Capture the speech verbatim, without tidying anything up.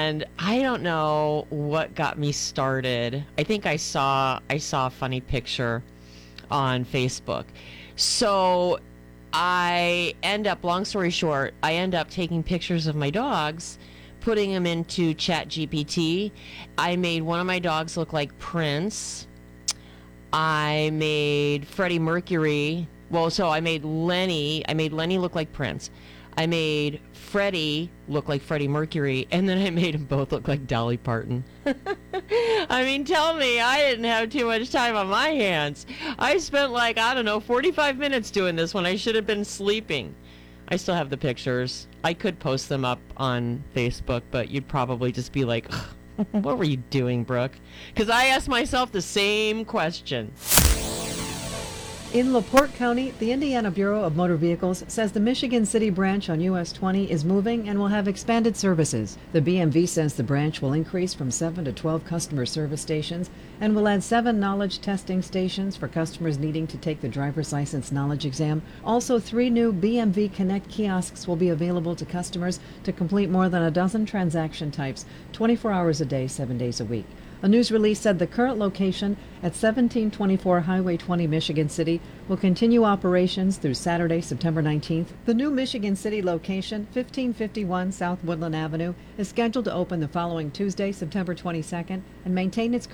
And I don't know what got me started. I think I saw I saw a funny picture on Facebook. So I end up, long story short, I end up taking pictures of my dogs, putting them into Chat G P T. I made one of my dogs look like Prince. I made Freddie Mercury. Well, so I made Lenny. I made Lenny look like Prince. I made Freddie look like Freddie Mercury, and then I made them both look like Dolly Parton. I mean, tell me I didn't have too much time on my hands. I spent like, I don't know, forty-five minutes doing this when I should have been sleeping. I still have the pictures. I could post them up on Facebook, but you'd probably just be like, what were you doing, Brooke? Because I asked myself the same question. In LaPorte County, the Indiana Bureau of Motor Vehicles says the Michigan City branch on U S twenty is moving and will have expanded services. The B M V says the branch will increase from seven to twelve customer service stations and will add seven knowledge testing stations for customers needing to take the driver's license knowledge exam. Also, three new B M V Connect kiosks will be available to customers to complete more than a dozen transaction types, twenty-four hours a day, seven days a week. A news release said the current location at seventeen twenty-four Highway twenty, Michigan City, will continue operations through Saturday, September nineteenth. The new Michigan City location, fifteen fifty-one South Woodland Avenue, is scheduled to open the following Tuesday, September twenty-second, and maintain its